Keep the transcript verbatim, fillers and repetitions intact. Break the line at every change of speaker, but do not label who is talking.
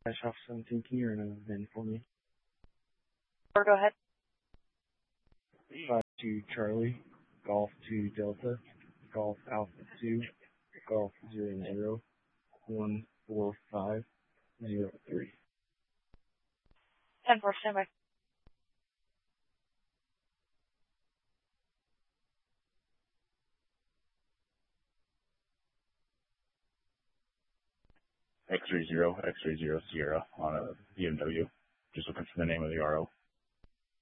Dash off seventeen, can you run a V I N for me?
Or go ahead.
five two Charlie, Golf two Delta, Golf Alpha two, Golf zero zero, one four five zero three.
ten four, standby.
X-ray zero, X-ray zero Sierra on a B M W. Just looking for the name of the R O.